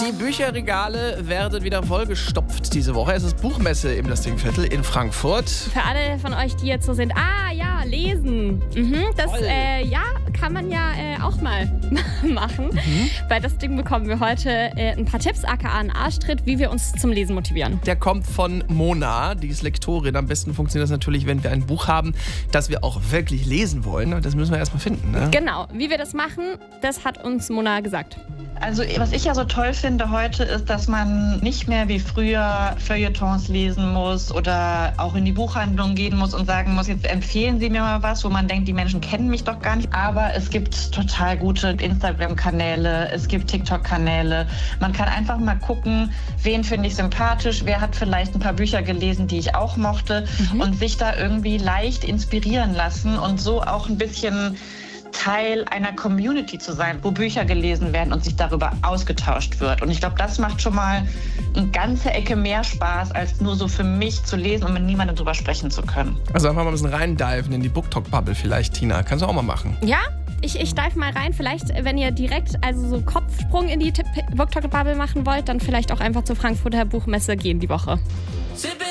Die Bücherregale werden wieder vollgestopft diese Woche. Es ist Buchmesse im Lastingviertel in Frankfurt. Für alle von euch, die jetzt so sind, lesen. Das kann man ja auch mal machen. Bei das Ding bekommen wir heute ein paar Tipps, aka einen Arschtritt, wie wir uns zum Lesen motivieren. Der kommt von Mona, die ist Lektorin. Am besten funktioniert das natürlich, wenn wir ein Buch haben, das wir auch wirklich lesen wollen. Und das müssen wir erstmal finden. Ne? Genau, wie wir das machen, das hat uns Mona gesagt. Also was ich ja so toll finde heute ist, dass man nicht mehr wie früher Feuilletons lesen muss oder auch in die Buchhandlung gehen muss und sagen muss, jetzt empfehlen Sie mir mal was, wo man denkt, die Menschen kennen mich doch gar nicht. Aber es gibt total gute Instagram-Kanäle, es gibt TikTok-Kanäle. Man kann einfach mal gucken, wen finde ich sympathisch, wer hat vielleicht ein paar Bücher gelesen, die ich auch mochte und sich da irgendwie leicht inspirieren lassen und so auch ein bisschen Teil einer Community zu sein, wo Bücher gelesen werden und sich darüber ausgetauscht wird. Und ich glaube, das macht schon mal eine ganze Ecke mehr Spaß, als nur so für mich zu lesen und mit niemandem drüber sprechen zu können. Also einfach mal ein bisschen reindiven in die BookTok-Bubble vielleicht, Tina. Kannst du auch mal machen. Ja, ich dive mal rein. Vielleicht, wenn ihr direkt so Kopfsprung in die BookTok-Bubble machen wollt, dann vielleicht auch einfach zur Frankfurter Buchmesse gehen die Woche.